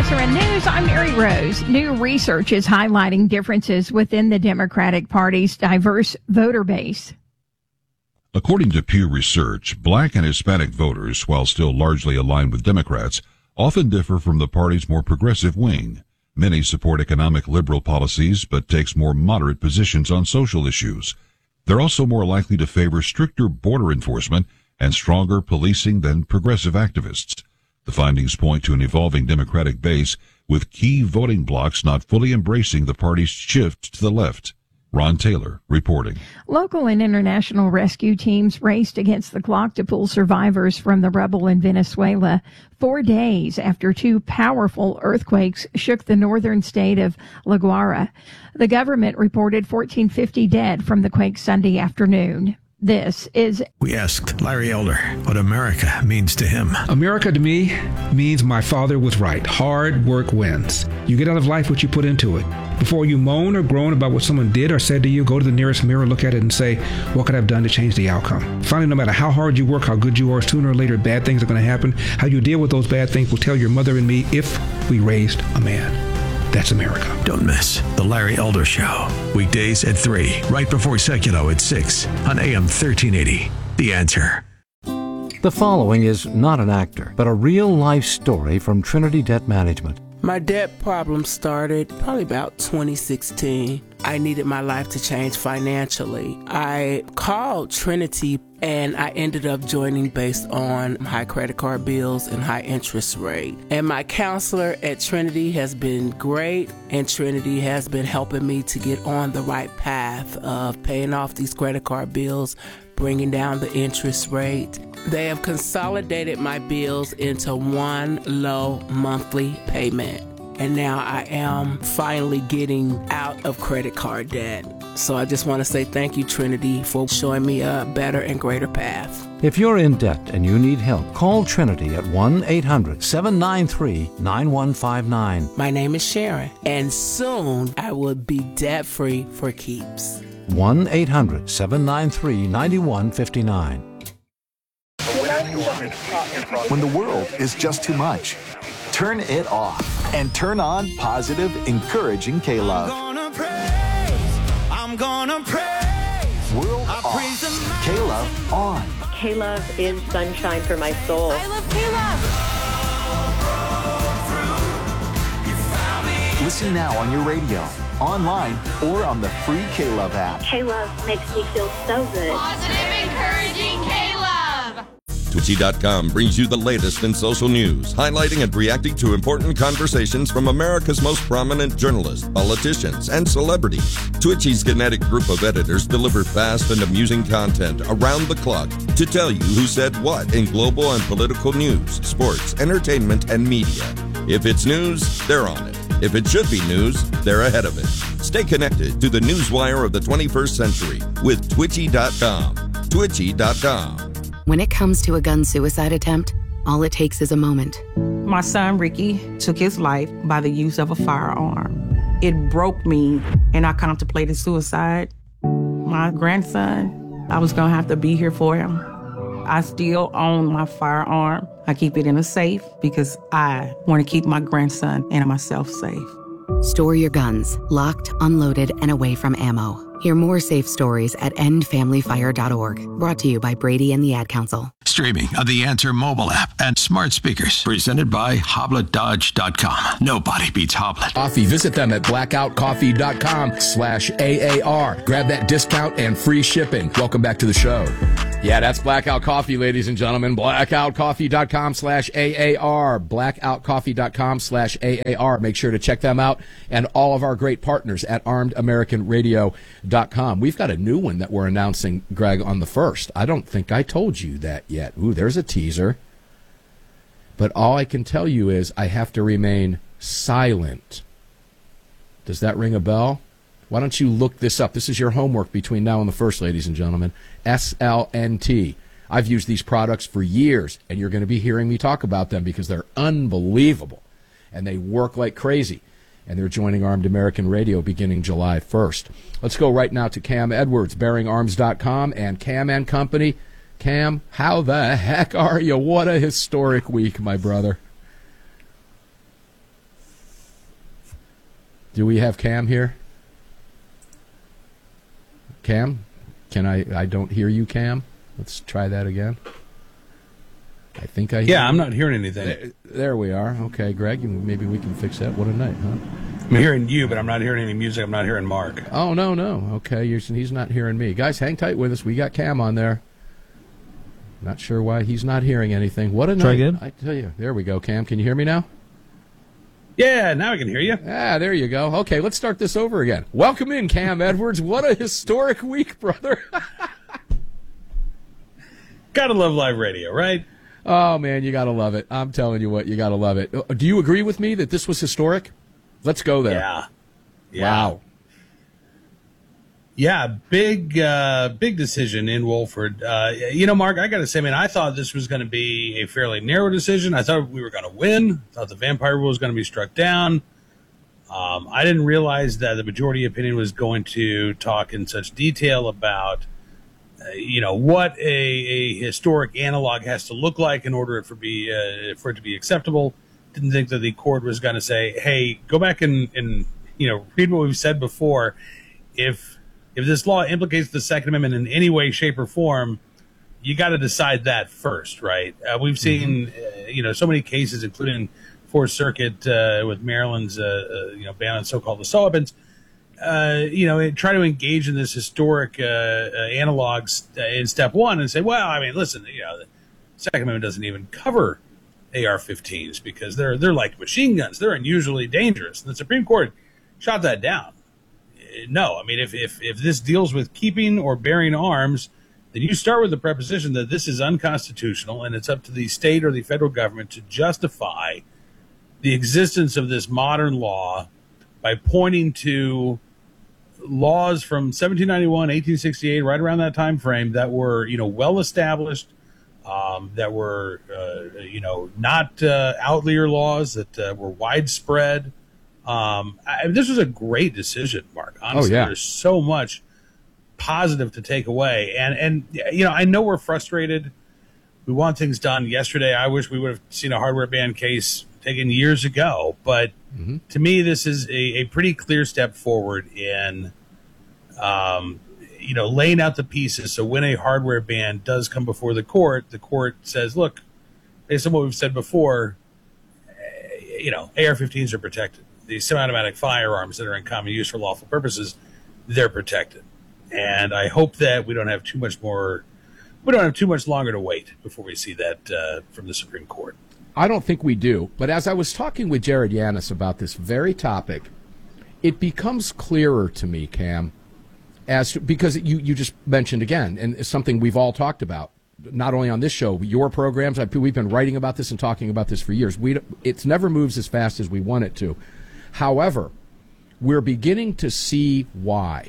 SRN News, I'm Mary Rose. New research is highlighting differences within the Democratic Party's diverse voter base. According to Pew Research, black and Hispanic voters, while still largely aligned with Democrats, often differ from the party's more progressive wing. Many support economic liberal policies, but takes more moderate positions on social issues. They're also more likely to favor stricter border enforcement and stronger policing than progressive activists. The findings point to an evolving Democratic base, with key voting blocs not fully embracing the party's shift to the left. Ron Taylor reporting. Local and international rescue teams raced against the clock to pull survivors from the rubble in Venezuela 4 days after two powerful earthquakes shook the northern state of La Guaira. The government reported 1,450 dead from the quake Sunday afternoon. This is... We asked Larry Elder what America means to him. America to me means my father was right. Hard work wins. You get out of life what you put into it. Before you moan or groan about what someone did or said to you, go to the nearest mirror, look at it and say, what could I have done to change the outcome? Finally, no matter how hard you work, how good you are, sooner or later bad things are going to happen. How you deal with those bad things will tell your mother and me if we raised a man. That's America. Don't miss The Larry Elder Show. Weekdays at 3, right before Seculo at 6 on AM 1380. The Answer. The following is not an actor, but a real-life story from Trinity Debt Management. My debt problem started probably about 2016. I needed my life to change financially. I called Trinity and I ended up joining based on high credit card bills and high interest rate. And my counselor at Trinity has been great, and Trinity has been helping me to get on the right path of paying off these credit card bills, bringing down the interest rate. They have consolidated my bills into one low monthly payment. And now I am finally getting out of credit card debt. So I just want to say thank you, Trinity, for showing me a better and greater path. If you're in debt and you need help, call Trinity at 1-800-793-9159. My name is Sharon, and soon I will be debt-free for keeps. 1-800-793-9159. When the world is just too much, turn it off and turn on positive, encouraging K-Love. I'm gonna praise. World off. K-Love on. K-Love is sunshine for my soul. I love K-Love. Listen now on your radio, online, or on the free K-Love app. K-Love makes me feel so good. Positive, encouraging K-Love. Twitchy.com brings you the latest in social news, highlighting and reacting to important conversations from America's most prominent journalists, politicians, and celebrities. Twitchy's kinetic group of editors deliver fast and amusing content around the clock to tell you who said what in global and political news, sports, entertainment, and media. If it's news, they're on it. If it should be news, they're ahead of it. Stay connected to the newswire of the 21st century with Twitchy.com. Twitchy.com. When it comes to a gun suicide attempt, all it takes is a moment. My son, Ricky, took his life by the use of a firearm. It broke me, and I contemplated suicide. My grandson, I was going to have to be here for him. I still own my firearm. I keep it in a safe because I want to keep my grandson and myself safe. Store your guns, locked, unloaded, and away from ammo. Hear more safe stories at endfamilyfire.org. Brought to you by Brady and the Ad Council. Streaming on the Answer mobile app and smart speakers. Presented by HoblettDodge.com. Nobody beats Hoblet. Coffee. Visit them at blackoutcoffee.com/AAR. Grab that discount and free shipping. Welcome back to the show. Yeah, that's Blackout Coffee, ladies and gentlemen. Blackoutcoffee.com/AAR. Blackoutcoffee.com/AAR. Make sure to check them out and all of our great partners at ArmedAmericanRadio.com. We've got a new one that we're announcing, Greg, on the 1st. I don't think I told you that yet. Ooh, there's a teaser. But all I can tell you is I have to remain silent. Does that ring a bell? Why don't you look this up? This is your homework between now and the 1st, ladies and gentlemen. SLNT. I've used these products for years, and you're going to be hearing me talk about them because they're unbelievable, and they work like crazy. And they're joining Armed American Radio beginning July 1st. Let's go right now to Cam Edwards, BearingArms.com, and Cam and Company. Cam, how the heck are you? What a historic week, my brother. Do we have Cam here? Cam? I don't hear you, Cam. Let's try that again. I think I hear I'm not hearing anything. There we are. Okay, Greg, maybe we can fix that. What a night, huh? I'm hearing you, but I'm not hearing any music. I'm not hearing Mark. Oh, no. Okay, he's not hearing me. Guys, hang tight with us. We got Cam on there. Not sure why he's not hearing anything. What a night. Try again. I tell you. There we go, Cam. Can you hear me now? Yeah, now I can hear you. There you go. Okay, let's start this over again. Welcome in, Cam Edwards. What a historic week, brother. Gotta love live radio, right? Oh, man, you gotta love it. I'm telling you what, you gotta love it. Do you agree with me that this was historic? Let's go there. Yeah. Wow. Yeah, big decision in Wolford. Mark, I got to say, man, I thought this was going to be a fairly narrow decision. I thought we were going to win. I thought the vampire rule was going to be struck down. I didn't realize that the majority opinion was going to talk in such detail about, what a historic analog has to look like in order for it to be acceptable. Didn't think that the court was going to say, hey, go back and read what we've said before. If this law implicates the Second Amendment in any way, shape, or form, you got to decide that first, right? We've seen, so many cases, including Fourth Circuit with Maryland's, ban on so-called assault weapons. Try to engage in this historic analogs in step one and say, well, I mean, listen, the Second Amendment doesn't even cover AR-15s because they're like machine guns. They're unusually dangerous. And the Supreme Court shot that down. No, I mean, if this deals with keeping or bearing arms, then you start with the preposition that this is unconstitutional, and it's up to the state or the federal government to justify the existence of this modern law by pointing to laws from 1791, 1868, right around that time frame that were, well established, that were, not outlier laws that were widespread. This was a great decision, Mark. Honestly, There's so much positive to take away. And I know we're frustrated. We want things done yesterday. I wish we would have seen a hardware ban case taken years ago. But to me, this is a pretty clear step forward in, laying out the pieces. So when a hardware ban does come before the court says, look, based on what we've said before, AR-15s are protected. The semi-automatic firearms that are in common use for lawful purposes, they're protected. And I hope that we don't have too much longer to wait before we see that from the Supreme Court. I don't think we do. But as I was talking with Jared Yanis about this very topic, it becomes clearer to me, Cam, because you just mentioned again, and it's something we've all talked about, not only on this show, your programs. We've been writing about this and talking about this for years. It never moves as fast as we want it to. However, we're beginning to see why.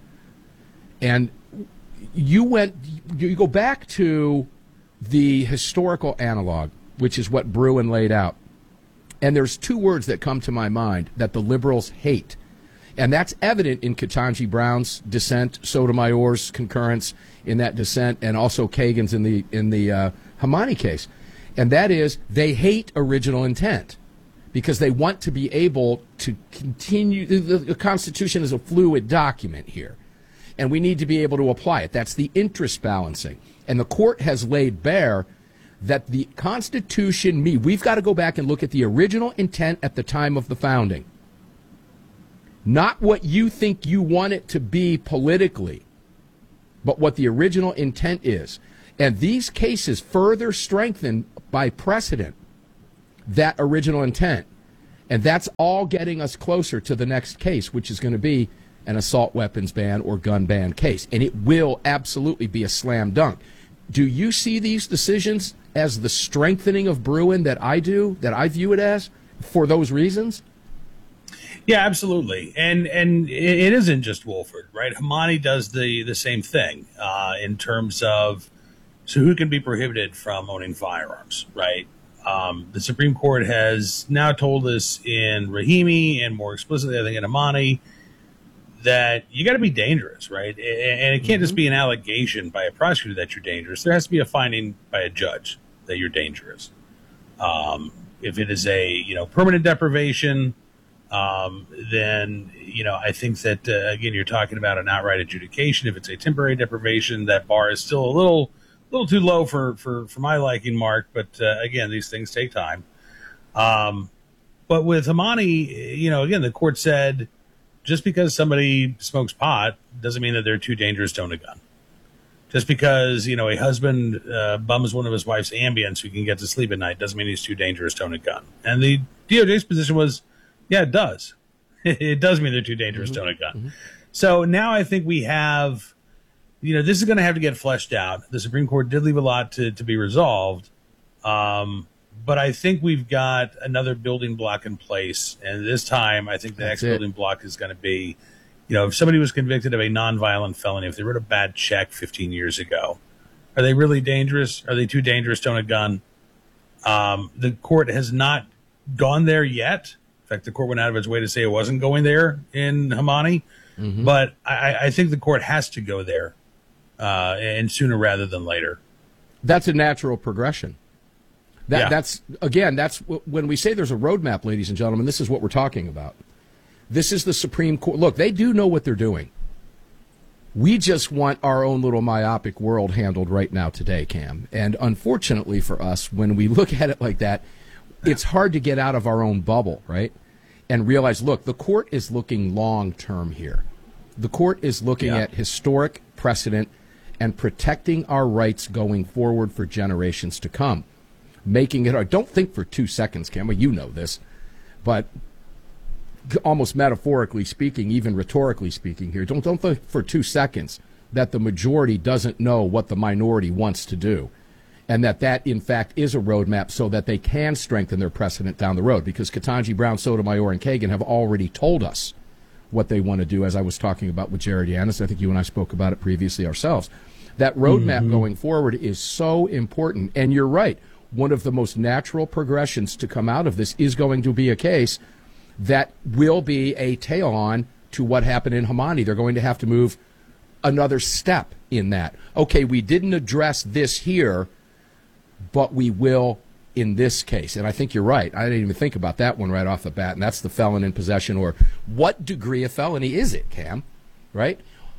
And you go back to the historical analog, which is what Bruen laid out. And there's two words that come to my mind that the liberals hate. And that's evident in Ketanji Brown's dissent, Sotomayor's concurrence in that dissent, and also Kagan's in the Hamani case. And that is, they hate original intent because they want to be able to continue. The Constitution is a fluid document here, and we need to be able to apply it. That's the interest balancing. And the court has laid bare that the Constitution, we've got to go back and look at the original intent at the time of the founding. Not what you think you want it to be politically, but what the original intent is. And these cases further strengthen by precedent that original intent. And that's all getting us closer to the next case, which is going to be an assault weapons ban or gun ban case. And it will absolutely be a slam dunk. Do you see these decisions as the strengthening of Bruen that I do, that I view it as, for those reasons? Yeah, absolutely. And it isn't just Wolford, right? Hamani does the same thing in terms of, so who can be prohibited from owning firearms, right? The Supreme Court has now told us in Rahimi and more explicitly, I think, in Hamani, that you got to be dangerous, right? And it can't just be an allegation by a prosecutor that you're dangerous. There has to be a finding by a judge that you're dangerous. If it is a permanent deprivation, then, I think that, again, you're talking about an outright adjudication. If it's a temporary deprivation, that bar is still a little too low for my liking, Mark. But, again, these things take time. But with Hamani, again, the court said just because somebody smokes pot doesn't mean that they're too dangerous to own a gun. Just because, a husband bums one of his wife's Ambien so he can get to sleep at night doesn't mean he's too dangerous to own a gun. And the DOJ's position was, yeah, it does. It does mean they're too dangerous to own a gun. Mm-hmm. So now I think we have, this is going to have to get fleshed out. The Supreme Court did leave a lot to be resolved. But I think we've got another building block in place. And this time, I think the next building block is going to be, if somebody was convicted of a nonviolent felony, if they wrote a bad check 15 years ago, are they really dangerous? Are they too dangerous to own a gun? The court has not gone there yet. In fact, the court went out of its way to say it wasn't going there in Hamani. Mm-hmm. But I think the court has to go there, and sooner rather than later. That's a natural progression. That's when we say there's a roadmap, ladies and gentlemen, this is what we're talking about. This is the Supreme Court. Look, they do know what they're doing. We just want our own little myopic world handled right now today, Cam. And unfortunately for us, when we look at it like that, it's hard to get out of our own bubble, right? And realize, look, the court is looking long-term here. The court is looking at historic precedent and protecting our rights going forward for generations to come. Making it hard. Don't think for 2 seconds, Cam. Well, you know this. But almost metaphorically speaking, even rhetorically speaking here, don't think for 2 seconds that the majority doesn't know what the minority wants to do. And that, in fact, is a roadmap so that they can strengthen their precedent down the road. Because Ketanji Brown, Sotomayor, and Kagan have already told us what they want to do, as I was talking about with Jared Yanis. I think you and I spoke about it previously ourselves. That roadmap going forward is so important. And you're right. One of the most natural progressions to come out of this is going to be a case that will be a tail-on to what happened in Hamani. They're going to have to move another step in that. Okay, we didn't address this here, but we will in this case. And I think you're right. I didn't even think about that one right off the bat, and that's the felon in possession, or what degree of felony is it, Cam? Right?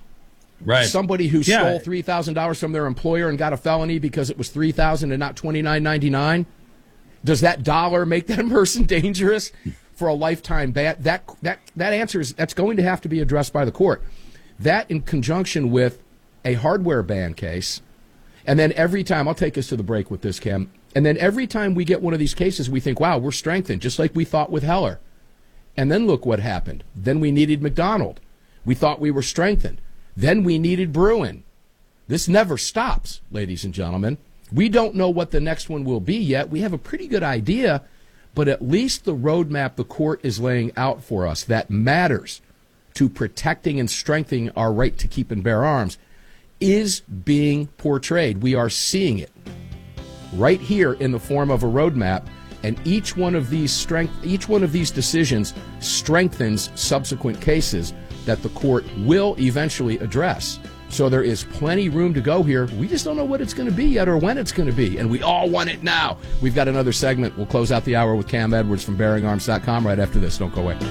Right. Somebody who stole $3,000 from their employer and got a felony because it was $3,000 and not $29.99. Does that dollar make that person dangerous for a lifetime ban? That answer is that's going to have to be addressed by the court. That in conjunction with a hardware ban case, and then every time I'll take us to the break with this, Cam. And then every time we get one of these cases, we think, wow, we're strengthened, just like we thought with Heller. And then look what happened. Then we needed McDonald. We thought we were strengthened. Then we needed Bruin. This never stops, ladies and gentlemen. We don't know what the next one will be yet. We have a pretty good idea, but at least the roadmap the court is laying out for us that matters to protecting and strengthening our right to keep and bear arms is being portrayed. We are seeing it right here in the form of a roadmap, and each one of these decisions strengthens subsequent cases that the court will eventually address. So there is plenty room to go here. We just don't know what it's going to be yet or when it's going to be, and we all want it now. We've got another segment. We'll close out the hour with Cam Edwards from BearingArms.com right after this. Don't go away.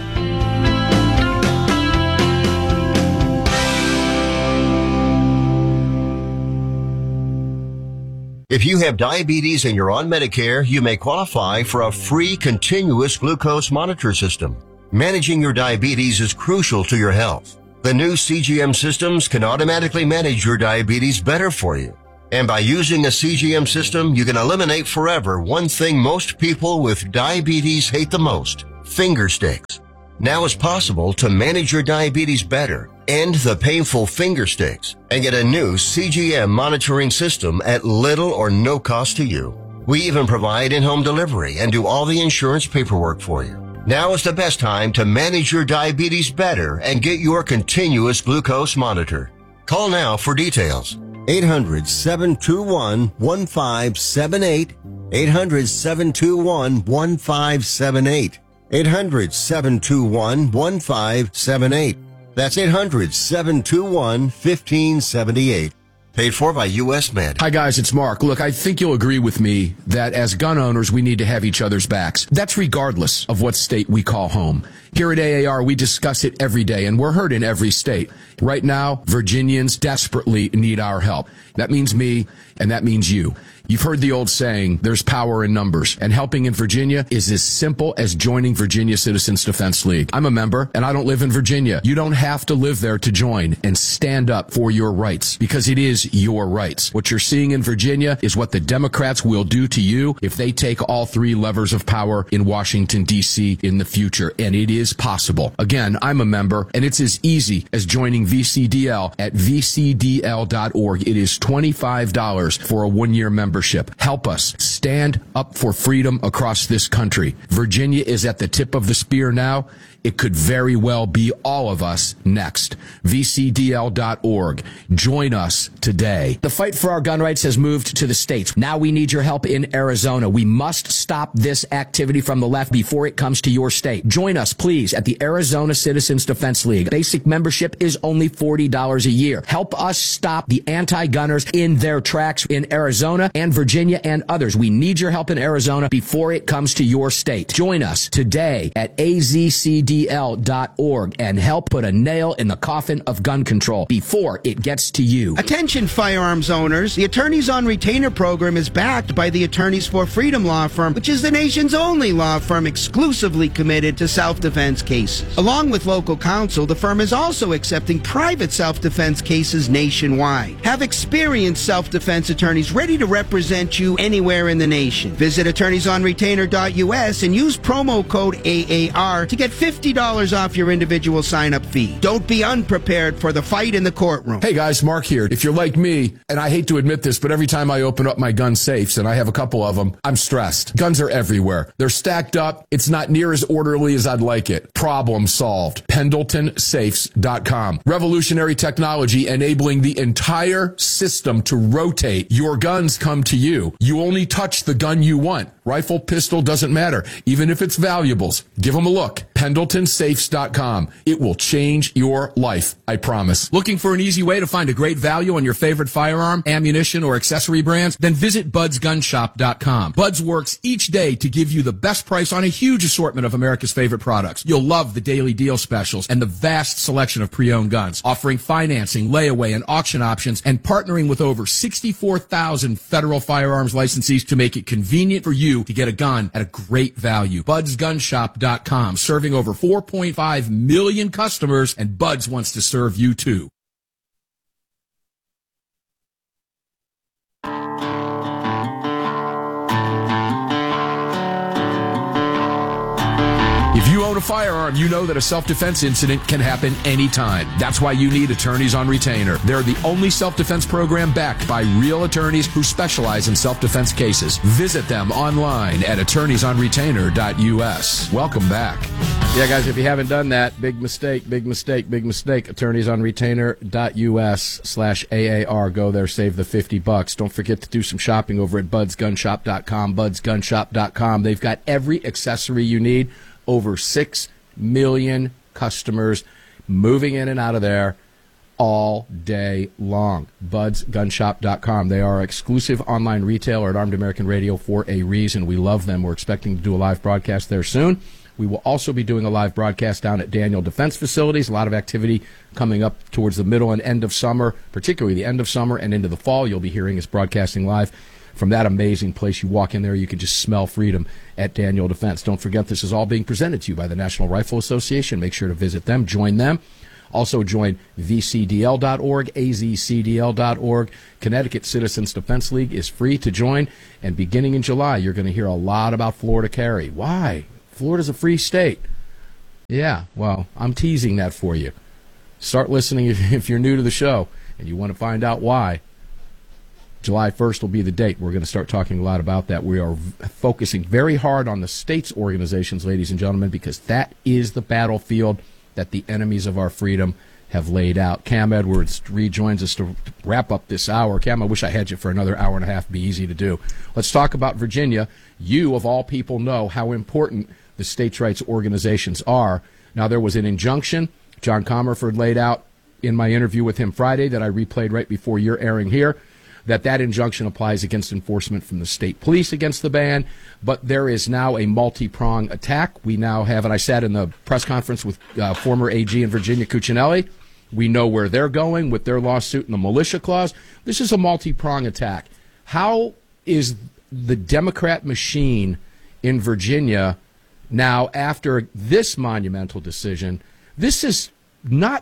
If you have diabetes and you're on Medicare, you may qualify for a free continuous glucose monitor system. Managing your diabetes is crucial to your health. The new CGM systems can automatically manage your diabetes better for you. And by using a CGM system, you can eliminate forever one thing most people with diabetes hate the most: finger sticks. Now it's possible to manage your diabetes better, end the painful finger sticks, and get a new CGM monitoring system at little or no cost to you. We even provide in-home delivery and do all the insurance paperwork for you. Now is the best time to manage your diabetes better and get your continuous glucose monitor. Call now for details. 800-721-1578. 800-721-1578. 800-721-1578. That's 800-721-1578. Paid for by U.S. Med. Hi, guys, it's Mark. Look, I think you'll agree with me that as gun owners, we need to have each other's backs. That's regardless of what state we call home. Here at AAR, we discuss it every day, and we're heard in every state. Right now, Virginians desperately need our help. That means me, and that means you. You've heard the old saying, there's power in numbers, and helping in Virginia is as simple as joining Virginia Citizens Defense League. I'm a member, and I don't live in Virginia. You don't have to live there to join and stand up for your rights, because it is your rights. What you're seeing in Virginia is what the Democrats will do to you if they take all three levers of power in Washington, D.C. in the future, and it is possible. Again, I'm a member, and it's as easy as joining VCDL at vcdl.org. It is $25 for a one-year membership. Help us stand up for freedom across this country. Virginia is at the tip of the spear now. It could very well be all of us next. VCDL.org. Join us today. The fight for our gun rights has moved to the states. Now we need your help in Arizona. We must stop this activity from the left before it comes to your state. Join us, please, at the Arizona Citizens Defense League. Basic membership is only $40 a year. Help us stop the anti-gunners in their tracks in Arizona and Virginia and others. We need your help in Arizona before it comes to your state. Join us today at azcdl.org and help put a nail in the coffin of gun control before it gets to you. Attention firearms owners. The Attorneys on Retainer program is backed by the Attorneys for Freedom law firm, which is the nation's only law firm exclusively committed to self-defense cases. Along with local counsel, the firm is also accepting private self-defense cases nationwide. Have experienced self-defense attorneys ready to represent you anywhere in the nation. Visit attorneysonretainer.us and use promo code AAR to get $50 off your individual sign-up fee. Don't be unprepared for the fight in the courtroom. Hey guys, Mark here. If you're like me, and I hate to admit this, but every time I open up my gun safes, and I have a couple of them, I'm stressed. Guns are everywhere. They're stacked up. It's not near as orderly as I'd like it. Problem solved. PendletonSafes.com. Revolutionary technology enabling the entire system to rotate. Your guns come to you. You only touch the gun you want. Rifle, pistol, doesn't matter. Even if it's valuables, give them a look. PendletonSafes.com. It will change your life, I promise. Looking for an easy way to find a great value on your favorite firearm, ammunition, or accessory brands? Then visit BudsGunShop.com. Buds works each day to give you the best price on a huge assortment of America's favorite products. You'll love the daily deal specials and the vast selection of pre-owned guns, offering financing, layaway, and auction options, and partnering with over 64,000 federal firearms licensees to make it convenient for you to get a gun at a great value. BudsGunShop.com, serving over 4.5 million customers, and Buds wants to serve you too. If you own a firearm, you know that a self-defense incident can happen anytime. That's why you need Attorneys on Retainer. They're the only self-defense program backed by real attorneys who specialize in self-defense cases. Visit them online at attorneysonretainer.us. Welcome back. Yeah, guys, if you haven't done that, big mistake, big mistake, big mistake. attorneysonretainer.us/AAR. Go there, save the $50. Don't forget to do some shopping over at budsgunshop.com, budsgunshop.com. They've got every accessory you need. Over 6 million customers moving in and out of there all day long. BudsGunshop.com. They are exclusive online retailer at Armed American Radio for a reason. We love them. We're expecting to do a live broadcast there soon. We will also be doing a live broadcast down at Daniel Defense Facilities. A lot of activity coming up towards the middle and end of summer, particularly the end of summer and into the fall. You'll be hearing us broadcasting live from that amazing place. You walk in there, you can just smell freedom at Daniel Defense. Don't forget, this is all being presented to you by the National Rifle Association. Make sure to visit them, join them. Also join VCDL.org, AZCDL.org. Connecticut Citizens Defense League is free to join. And beginning in July, you're going to hear a lot about Florida Carry. Why? Florida's a free state. Yeah, well, I'm teasing that for you. Start listening if you're new to the show and you want to find out why. July 1st will be the date. We're going to start talking a lot about that. We are focusing very hard on the states' organizations, ladies and gentlemen, because that is the battlefield that the enemies of our freedom have laid out. Cam Edwards rejoins us to wrap up this hour. Cam, I wish I had you for another hour and a half. It'd be easy to do. Let's talk about Virginia. You, of all people, know how important the states' rights organizations are. Now, there was an injunction John Comerford laid out in my interview with him Friday that I replayed right before you're airing here, that injunction applies against enforcement from the state police against the ban, but there is now a multi-pronged attack. We now have, and I sat in the press conference with former AG in Virginia, Cuccinelli. We know where they're going with their lawsuit and the militia clause. This is a multi-pronged attack. How is the Democrat machine in Virginia now, after this monumental decision, this is not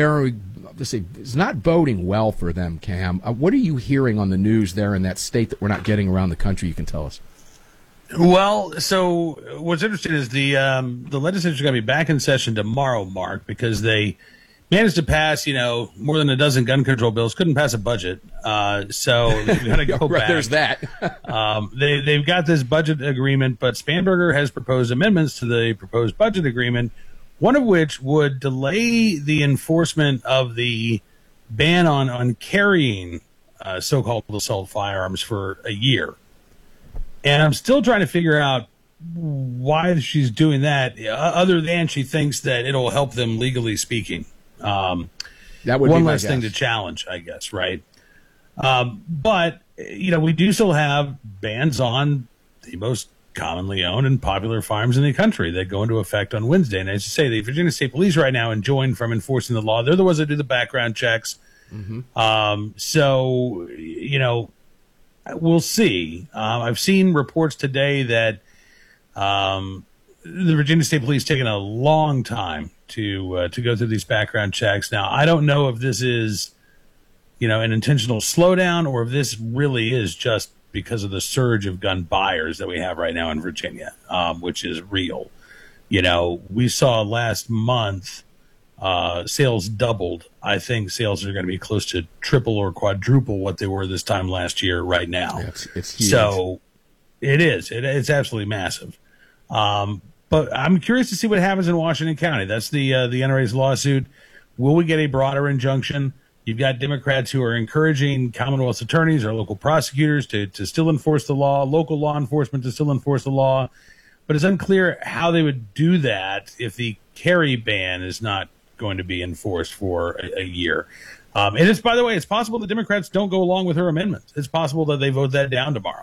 it's not boding well for them, Cam. What are you hearing on the news there in that state that we're not getting around the country? You can tell us. Well, so what's interesting is the legislature is going to be back in session tomorrow, Mark, because they managed to pass, more than a dozen gun control bills, couldn't pass a budget. So they've got to go back. There's that. They've got this budget agreement, but Spanberger has proposed amendments to the proposed budget agreement, one of which would delay the enforcement of the ban on carrying so-called assault firearms for a year. And I'm still trying to figure out why she's doing that, other than she thinks that it'll help them legally speaking. That would one be less thing to challenge, I guess, right? But we do still have bans on the most commonly owned and popular firearms in the country that go into effect on Wednesday. And as you say, the Virginia State Police right now enjoined from enforcing the law. They're the ones that do the background checks. Mm-hmm. So we'll see. I've seen reports today that the Virginia State Police taking a long time to go through these background checks. Now, I don't know if this is, an intentional slowdown or if this really is just because of the surge of gun buyers that we have right now in Virginia, which is real. We saw last month sales doubled. I think sales are going to be close to triple or quadruple what they were this time last year right now. Yeah, it's huge. So it is. It's absolutely massive. But I'm curious to see what happens in Washington County. That's the NRA's lawsuit. Will we get a broader injunction? You've got Democrats who are encouraging Commonwealth's attorneys or local prosecutors to still enforce the law, local law enforcement to still enforce the law. But it's unclear how they would do that if the carry ban is not going to be enforced for a year. And it's, by the way, it's possible the Democrats don't go along with her amendment. It's possible that they vote that down tomorrow.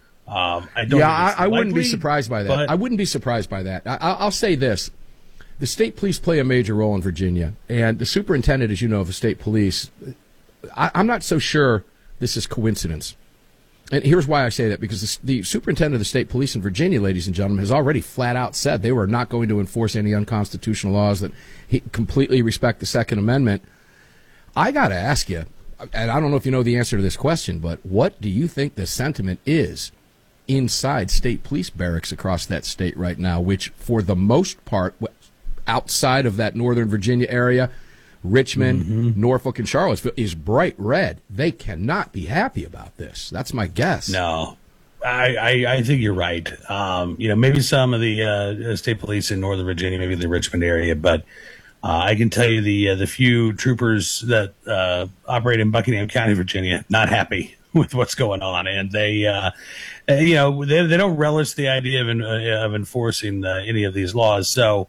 I wouldn't be surprised by that. I wouldn't be surprised by that. I'll say this. The state police play a major role in Virginia, and the superintendent, as you know, of the state police, I'm not so sure this is coincidence. And here's why I say that, because the superintendent of the state police in Virginia, ladies and gentlemen, has already flat out said they were not going to enforce any unconstitutional laws, that he completely respect the Second Amendment. I got to ask you, and I don't know if you know the answer to this question, but what do you think the sentiment is inside state police barracks across that state right now, which for the most part, outside of that Northern Virginia area, Richmond, Norfolk, and Charlottesville, is bright red? They cannot be happy about this. That's my guess. No, I think you're right. Maybe some of the state police in Northern Virginia, maybe the Richmond area, but I can tell you the few troopers that operate in Buckingham County, Virginia, not happy with what's going on, and they don't relish the idea of enforcing any of these laws. So,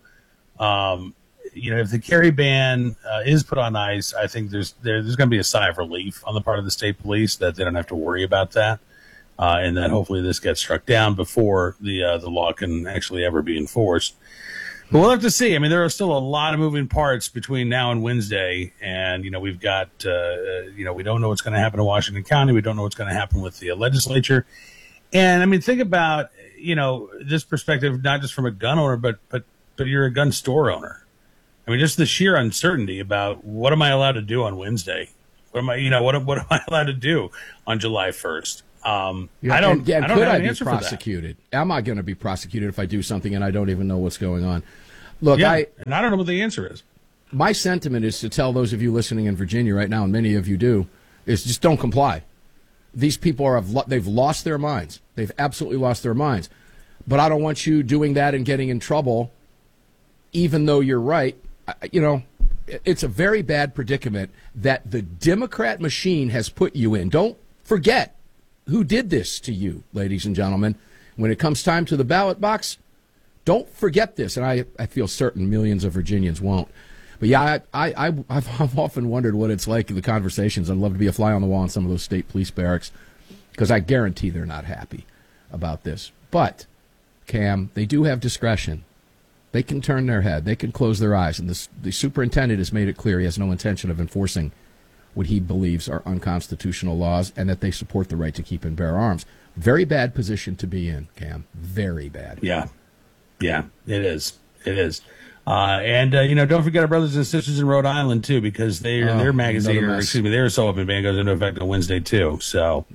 if the carry ban is put on ice, I think there's going to be a sigh of relief on the part of the state police that they don't have to worry about that, and that hopefully this gets struck down before the law can actually ever be enforced. But we'll have to see. I mean, there are still a lot of moving parts between now and Wednesday, and we've got we don't know what's going to happen in Washington County. We don't know what's going to happen with the legislature. And I mean, think about this perspective not just from a gun owner, but you're a gun store owner. I mean, just the sheer uncertainty about what am I allowed to do on Wednesday? What am I allowed to do on July 1st? I don't have an answer for that. Am I going to be prosecuted if I do something and I don't even know what's going on? Look, and I don't know what the answer is. My sentiment is to tell those of you listening in Virginia right now, and many of you do, is just don't comply. These people they've lost their minds. They've absolutely lost their minds. But I don't want you doing that and getting in trouble, even though you're right. It's a very bad predicament that the Democrat machine has put you in. Don't forget who did this to you, ladies and gentlemen. When it comes time to the ballot box, don't forget this. And I feel certain millions of Virginians won't. But yeah, I've often wondered what it's like in the conversations. I'd love to be a fly on the wall in some of those state police barracks, because I guarantee they're not happy about this. But, Cam, they do have discretion. They can turn their head. They can close their eyes. And the superintendent has made it clear he has no intention of enforcing what he believes are unconstitutional laws, and that they support the right to keep and bear arms. Very bad position to be in, Cam. Very bad. Yeah, it is. It is. Don't forget our brothers and sisters in Rhode Island, too, because their magazine, their Sullivan ban goes into effect on Wednesday, too. So,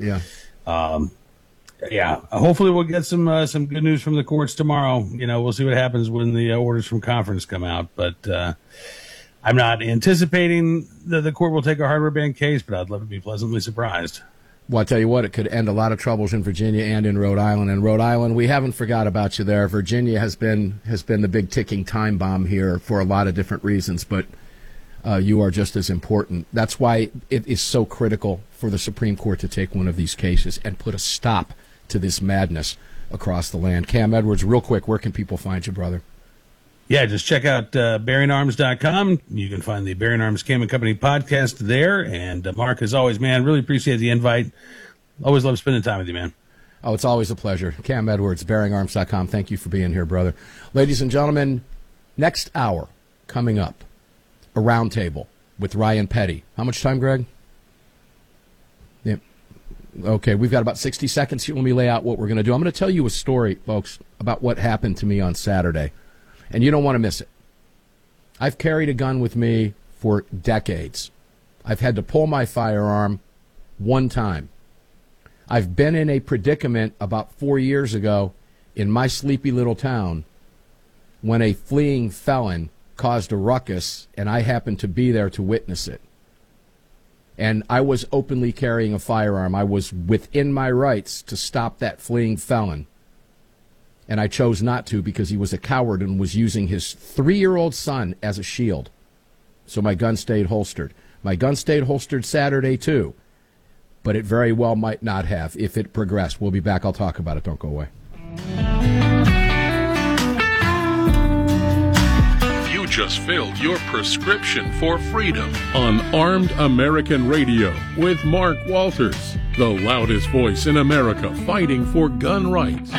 hopefully we'll get some good news from the courts tomorrow. We'll see what happens when the orders from conference come out. But I'm not anticipating that the court will take a hardware ban case, but I'd love to be pleasantly surprised. Well, I tell you what, it could end a lot of troubles in Virginia and in Rhode Island. And Rhode Island, we haven't forgot about you there. Virginia has been the big ticking time bomb here for a lot of different reasons, but you are just as important. That's why it is so critical for the Supreme Court to take one of these cases and put a stop to this madness across the land. Cam Edwards, real quick, where can people find you, brother? Yeah, just check out BearingArms.com. You can find the Bearing Arms Cam & Company podcast there. And Mark, as always, man, really appreciate the invite. Always love spending time with you, man. Oh, it's always a pleasure. Cam Edwards, BearingArms.com. Thank you for being here, brother. Ladies and gentlemen, next hour coming up, a roundtable with Ryan Petty. How much time, Greg? Yeah. Okay, we've got about 60 seconds here. Let me lay out what we're going to do. I'm going to tell you a story, folks, about what happened to me on Saturday. And you don't want to miss it. I've carried a gun with me for decades. I've had to pull my firearm one time. I've been in a predicament about 4 years ago in my sleepy little town when a fleeing felon caused a ruckus, and I happened to be there to witness it. And I was openly carrying a firearm. I was within my rights to stop that fleeing felon. And I chose not to because he was a coward and was using his 3-year-old son as a shield. So my gun stayed holstered. My gun stayed holstered Saturday, too. But it very well might not have if it progressed. We'll be back. I'll talk about it. Don't go away. You just filled your prescription for freedom on Armed American Radio with Mark Walters, the loudest voice in America fighting for gun rights.